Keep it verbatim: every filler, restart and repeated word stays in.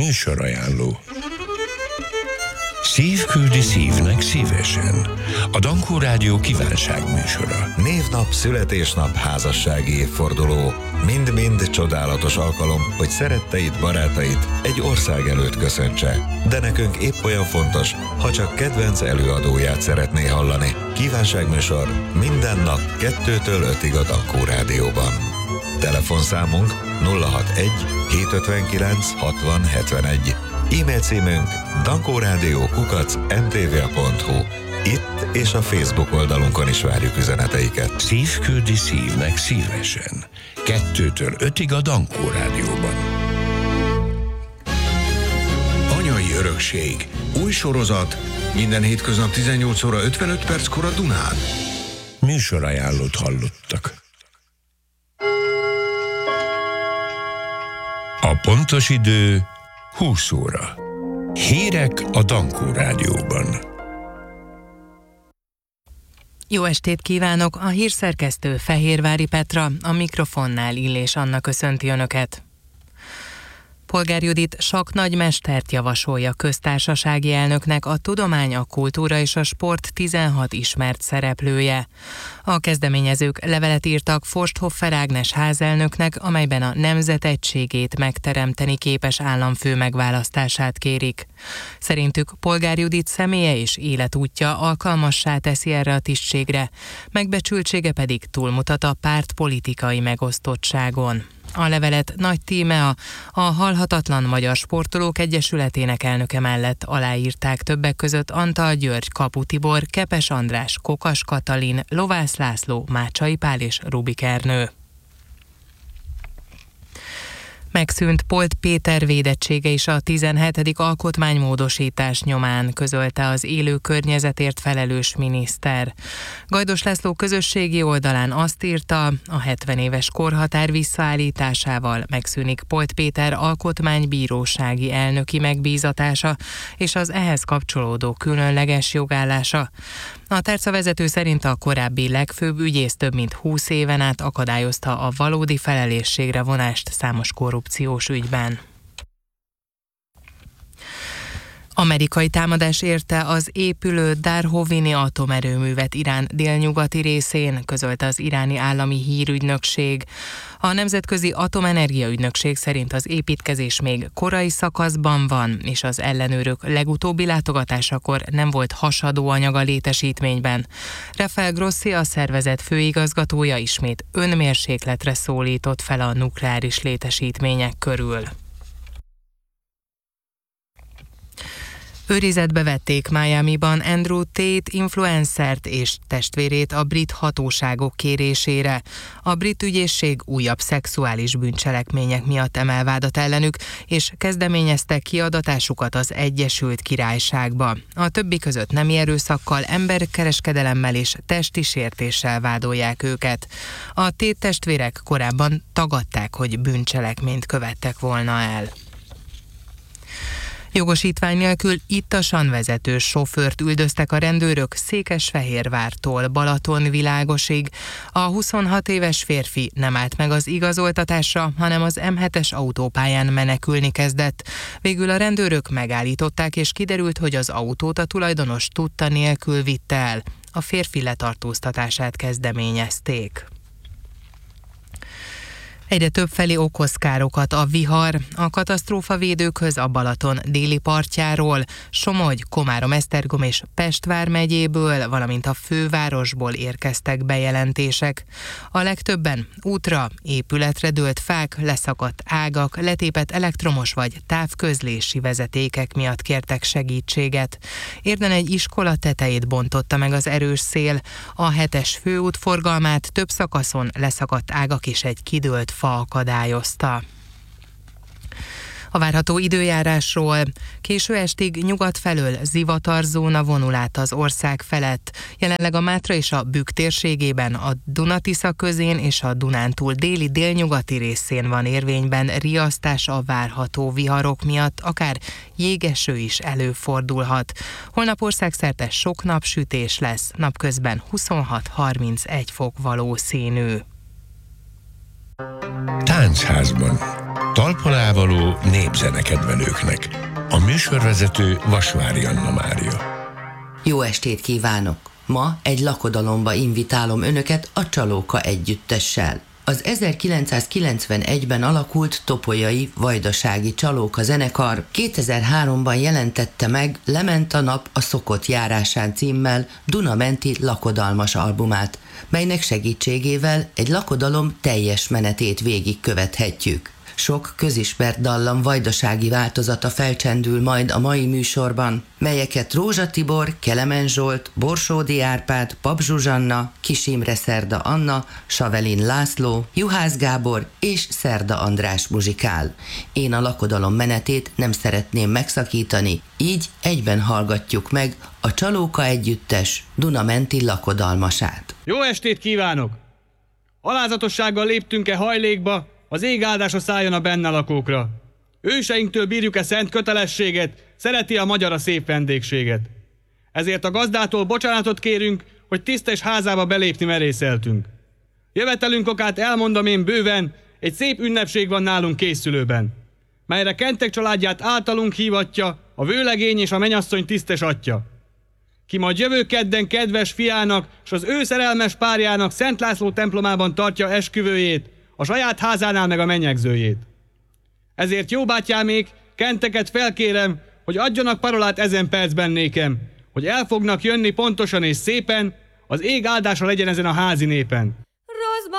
Műsorajánló. Szív küldi szívnek szívesen. A Dankó Rádió kívánságműsora. Névnap, születésnap, házassági évforduló. Mind-mind csodálatos alkalom, hogy szeretteid, barátait egy ország előtt köszöntse. De nekünk épp olyan fontos, ha csak kedvenc előadóját szeretné hallani. Kívánságműsor minden nap kettőtől ötig a Dankó Rádióban. Telefonszámunk nulla hatvanegy hétszázötvenkilenc hatvan hetvenegy. E-mail címünk dankórádió kukac em té vé pont hu. Itt és a Facebook oldalunkon is várjuk üzeneteiket. Szív küldi szívnek szívesen. Kettőtől ötig a Dankó Rádióban. Anyai örökség. Új sorozat. Minden hétköznap tizennyolc óra ötvenöt perckor a Dunán. Műsorajánlót hallottak. A pontos idő húsz óra. Hírek a Dankó Rádióban. Jó estét kívánok! A hírszerkesztő Fehérvári Petra, a mikrofonnál Illés Anna köszönti Önöket. Polgár Judit sakknagymestert javasolja köztársasági elnöknek a tudomány, a kultúra és a sport tizenhat ismert szereplője. A kezdeményezők levelet írtak Forsthoffer Ágnes házelnöknek, amelyben a nemzet egységét megteremteni képes államfő megválasztását kérik. Szerintük Polgár Judit személye és életútja alkalmassá teszi erre a tisztségre, megbecsültsége pedig túlmutat a párt politikai megosztottságon. A levelet Nagy Tímea, a Halhatatlan Magyar Sportolók Egyesületének elnöke mellett aláírták többek között Antal György, Kapu Tibor, Kepes András, Kokas Katalin, Lovász László, Mácsai Pál és Rubik Ernő. Megszűnt Polt Péter védettsége is a tizenhetedik alkotmánymódosítás nyomán, közölte az élő környezetért felelős miniszter. Gajdos László közösségi oldalán azt írta, a hetven éves korhatár visszaállításával megszűnik Polt Péter alkotmánybírósági elnöki megbízatása és az ehhez kapcsolódó különleges jogállása. A tárcavezető szerint a korábbi legfőbb ügyész több mint húsz éven át akadályozta a valódi felelősségre vonást számos korrupciós ügyben. Amerikai támadás érte az épülő Darhovini atomerőművet Irán délnyugati részén, közölte az iráni állami hírügynökség. A Nemzetközi Atomenergia Ügynökség szerint az építkezés még korai szakaszban van, és az ellenőrök legutóbbi látogatásakor nem volt hasadó anyag a létesítményben. Rafael Grossi, a szervezet főigazgatója ismét önmérsékletre szólított fel a nukleáris létesítmények körül. Őrizetbe vették Miamiban Andrew Tate influencert és testvérét a brit hatóságok kérésére. A brit ügyészség újabb szexuális bűncselekmények miatt emel vádat ellenük, és kezdeményezte kiadatásukat az Egyesült Királyságba. A többi között nemi erőszakkal, emberkereskedelemmel és testi sértéssel vádolják őket. A Tate testvérek korábban tagadták, hogy bűncselekményt követtek volna el. Jogosítvány nélkül ittasan vezető sofőrt üldöztek a rendőrök Székesfehérvártól Balatonvilágosig. A huszonhat éves férfi nem állt meg az igazoltatásra, hanem az em hetes autópályán menekülni kezdett. Végül a rendőrök megállították, és kiderült, hogy az autót a tulajdonos tudta nélkül vitte el. A férfi letartóztatását kezdeményezték. Egyre többfelé okoz károkat a vihar. A katasztrófavédőkhöz a Balaton déli partjáról, Somogy, Komárom-Esztergom és Pest vármegyéből, valamint a fővárosból érkeztek bejelentések. A legtöbben útra, épületre dőlt fák, leszakadt ágak, letépett elektromos vagy távközlési vezetékek miatt kértek segítséget. Érden egy iskola tetejét bontotta meg az erős szél. A hetes főút forgalmát több szakaszon leszakadt ágak és egy kidőlt fa akadályozta. A várható időjárásról: késő estig nyugat felől zivatarzóna vonul át az ország felett. Jelenleg a Mátra és a Bükk térségében, a Duna-Tisza közén és a Dunántúl déli délnyugati részén van érvényben riasztás a várható viharok miatt, akár jégeső is előfordulhat. Holnap országszerte sok napsütés lesz, napközben huszonhat-harmincegy fok valószínű. Táncházban. Talpon népzenekedvelőknek. A műsorvezető Vasvári Anna Mária. Jó estét kívánok! Ma egy lakodalomba invitálom önöket a Csalóka együttessel. Az ezerkilencszázkilencvenegyben alakult topolyai vajdasági Csalóka zenekar kétezer-háromban jelentette meg Lement a nap a szokott járásán címmel Duna-menti lakodalmas albumát, melynek segítségével egy lakodalom teljes menetét végigkövethetjük. Sok közismert dallam vajdasági változata felcsendül majd a mai műsorban, melyeket Rózsa Tibor, Kelemen Zsolt, Borsódi Árpád, Pap Zsuzsanna, Kis Imre Szerda Anna, Savelin László, Juhász Gábor és Szerda András muzsikál. Én a lakodalom menetét nem szeretném megszakítani, így egyben hallgatjuk meg a Csalóka együttes Duna-menti lakodalmasát. Jó estét kívánok! Alázatossággal léptünk-e hajlékba, az ég áldása szálljon a benne lakókra. Őseinktől bírjuk-e szent kötelességet, szereti a magyar a szép vendégséget. Ezért a gazdától bocsánatot kérünk, hogy tisztes házába belépni merészeltünk. Jövetelünk okát elmondom én bőven, egy szép ünnepség van nálunk készülőben, melyre Kentek családját általunk hívatja a vőlegény és a menyasszony tisztes atya. Ki majd jövő kedden kedves fiának s az ő szerelmes párjának Szent László templomában tartja esküvőjét, a saját házánál meg a menyegzőjét. Ezért jó bátyámék, Kenteket felkérem, hogy adjanak parolát ezen percben nékem, hogy el fognak jönni pontosan és szépen, az ég áldása legyen ezen a házi népen.